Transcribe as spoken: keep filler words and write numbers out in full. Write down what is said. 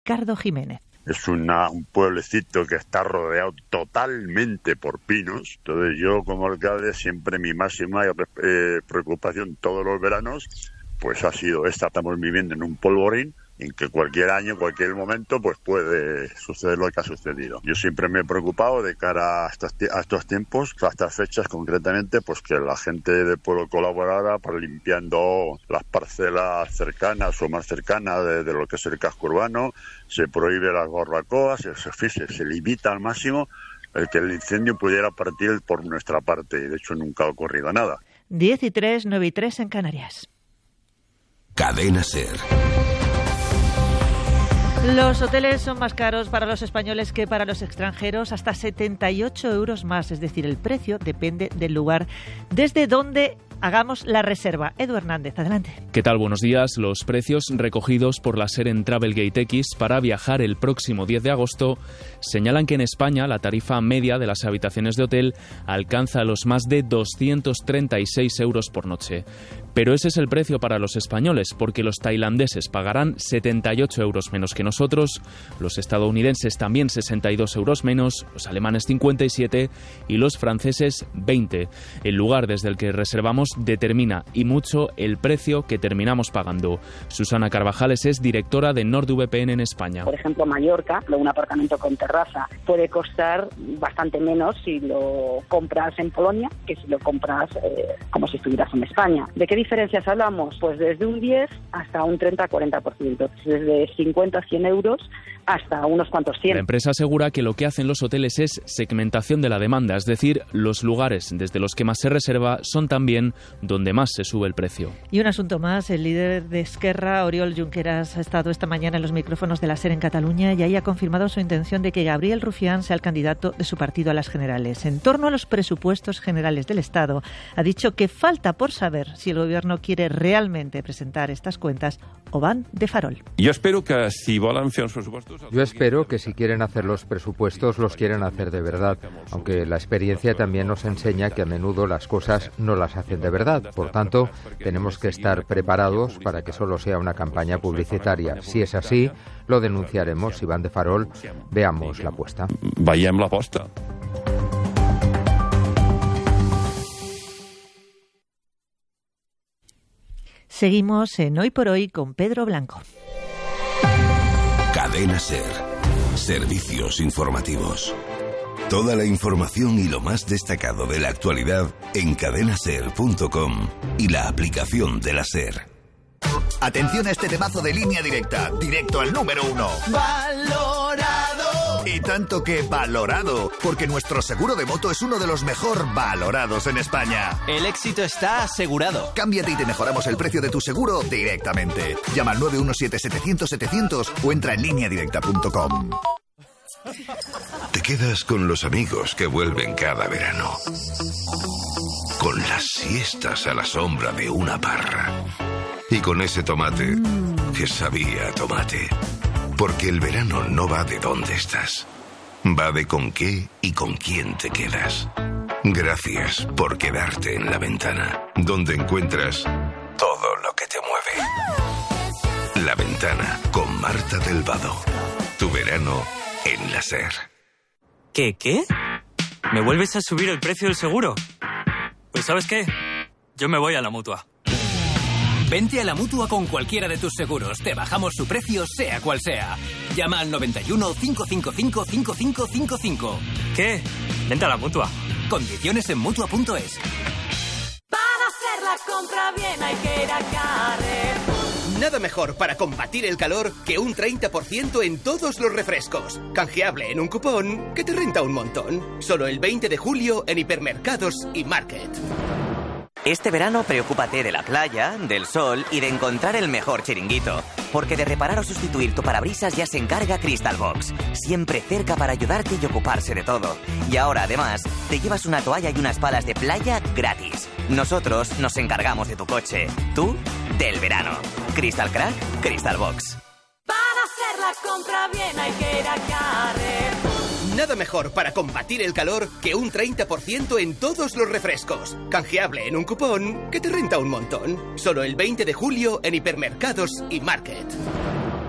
Ricardo Jiménez. Es una, un pueblecito que está rodeado totalmente por pinos. Entonces yo como alcalde siempre mi máxima eh, preocupación todos los veranos pues ha sido esta. Estamos viviendo en un polvorín en que cualquier año, cualquier momento, pues puede suceder lo que ha sucedido. Yo siempre me he preocupado de cara a estos, a estos tiempos, a estas fechas concretamente, pues que la gente del pueblo colaborara para limpiando las parcelas cercanas o más cercanas de, de lo que es el casco urbano. Se prohíbe las barbacoas, se, se, se limita al máximo el que el incendio pudiera partir por nuestra parte, y de hecho nunca ha ocurrido nada. diez y tres, nueve y tres en Canarias. Cadena SER. Los hoteles son más caros para los españoles que para los extranjeros, hasta setenta y ocho euros más, es decir, el precio depende del lugar desde donde hagamos la reserva. Edu Hernández, adelante. ¿Qué tal? Buenos días. Los precios recogidos por la SER en Travelgate X para viajar el próximo diez de agosto señalan que en España la tarifa media de las habitaciones de hotel alcanza los más de doscientos treinta y seis euros por noche. Pero ese es el precio para los españoles, porque los tailandeses pagarán setenta y ocho euros menos que nosotros, los estadounidenses también sesenta y dos euros menos, los alemanes cincuenta y siete y los franceses veinte. El lugar desde el que reservamos determina y mucho el precio que terminamos pagando. Susana Carvajales es directora de NordVPN en España. Por ejemplo, Mallorca, un apartamento con terraza puede costar bastante menos si lo compras en Polonia que si lo compras eh, como si estuvieras en España. ¿De qué diferencias hablamos? Pues desde un diez hasta un treinta a cuarenta por ciento, desde cincuenta a cien euros hasta unos cuantos cien. La empresa asegura que lo que hacen los hoteles es segmentación de la demanda, es decir, los lugares desde los que más se reserva son también donde más se sube el precio. Y un asunto más, el líder de Esquerra, Oriol Junqueras, ha estado esta mañana en los micrófonos de la SER en Cataluña y ahí ha confirmado su intención de que Gabriel Rufián sea el candidato de su partido a las generales. En torno a los presupuestos generales del Estado, ha dicho que falta por saber si el gobierno quiere realmente presentar estas cuentas o van de farol. Yo espero que si volen fer els pressupostos... Yo espero que si quieren hacer los presupuestos, los quieren hacer de verdad, aunque la experiencia también nos enseña que a menudo las cosas no las hacen de verdad. Por tanto, tenemos que estar preparados para que solo sea una campaña publicitaria. Si es así, lo denunciaremos. Si van de farol, veamos la apuesta. Veiem la aposta. Seguimos en Hoy por Hoy con Pedro Blanco. Cadena SER. Servicios informativos. Toda la información y lo más destacado de la actualidad en cadena ser punto com y la aplicación de la SER. Atención a este temazo de Línea Directa, directo al número uno. ¡Valorado! Y tanto que valorado, porque nuestro seguro de moto es uno de los mejor valorados en España. El éxito está asegurado. Cámbiate y te mejoramos el precio de tu seguro directamente. Llama al nueve uno siete, setecientos, setecientos o entra en línea directa punto com. Te quedas con los amigos que vuelven cada verano. Con las siestas a la sombra de una parra. Y con ese tomate que sabía a tomate. Porque el verano no va de dónde estás. Va de con qué y con quién te quedas. Gracias por quedarte en La Ventana, donde encuentras todo lo que te mueve. La Ventana con Marta del Vado. Tu verano en la SER. ¿Qué, qué? ¿Me vuelves a subir el precio del seguro? Pues ¿sabes qué? Yo me voy a la Mutua. Vente a la Mutua con cualquiera de tus seguros. Te bajamos su precio, sea cual sea. Llama al noventa y uno, cinco cinco cinco, cinco cinco cinco cinco. ¿Qué? Vente a la Mutua. Condiciones en Mutua punto es. Para hacer la compra bien hay que ir a Carrefour. Nada mejor para combatir el calor que un treinta por ciento en todos los refrescos. Canjeable en un cupón que te renta un montón. Solo el veinte de julio en hipermercados y Market. Este verano preocúpate de la playa, del sol y de encontrar el mejor chiringuito. Porque de reparar o sustituir tu parabrisas ya se encarga Crystal Box. Siempre cerca para ayudarte y ocuparse de todo. Y ahora, además, te llevas una toalla y unas palas de playa gratis. Nosotros nos encargamos de tu coche. Tú, del verano. Crystal Crack, Crystal Box. Para hacer la compra bien hay que ir a Carrefour. Nada mejor para combatir el calor que un treinta por ciento en todos los refrescos. Canjeable en un cupón que te renta un montón. Solo el veinte de julio en hipermercados y Market.